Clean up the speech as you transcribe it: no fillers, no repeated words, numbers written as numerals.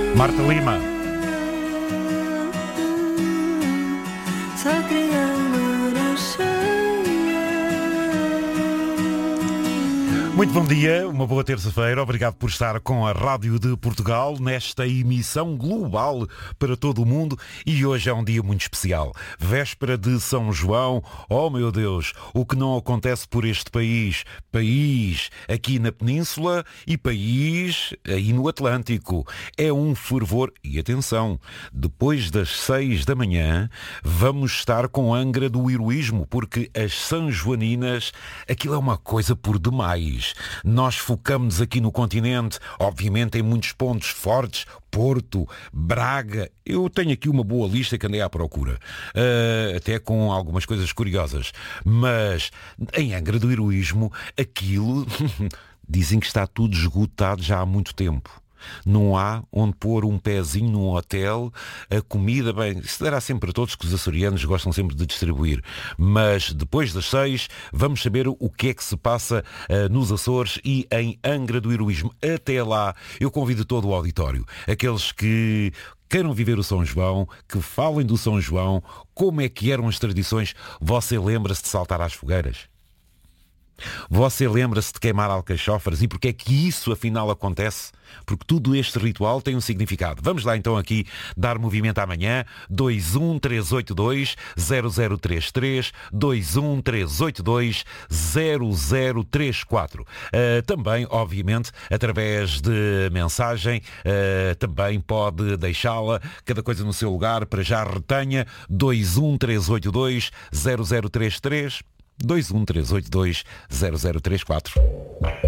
Marta Lima. Muito bom dia, uma boa terça-feira. Obrigado por estar com a Rádio de Portugal nesta emissão global para todo o mundo. E hoje é um dia muito especial. Véspera de São João. Oh meu Deus, o que não acontece por este país. País aqui na Península e país aí no Atlântico. É um fervor. E atenção, depois das 6 da manhã vamos estar com Angra do Heroísmo, porque as São Joaninas, aquilo é uma coisa por demais. Nós focamos aqui no continente, obviamente em muitos pontos fortes, Porto, Braga. Eu tenho aqui uma boa lista que andei à procura, até com algumas coisas curiosas. Mas em Angra do Heroísmo, aquilo dizem que está tudo esgotado já há muito tempo. Não há onde pôr um pezinho num hotel, a comida, bem, isso dará sempre para todos, que os açorianos gostam sempre de distribuir. Mas depois das 6 vamos saber o que é que se passa nos Açores e em Angra do Heroísmo. Até lá, eu convido todo o auditório, aqueles que queiram viver o São João, que falem do São João, como é que eram as tradições. Você lembra-se de saltar às fogueiras? Você lembra-se de queimar alcachofras? E porque é que isso afinal acontece? Porque tudo este ritual tem um significado. Vamos lá então aqui dar movimento amanhã. 213820033, 213820034. Também, obviamente, através de mensagem, também pode deixá-la, cada coisa no seu lugar. Para já retenha 213820033, 213820034.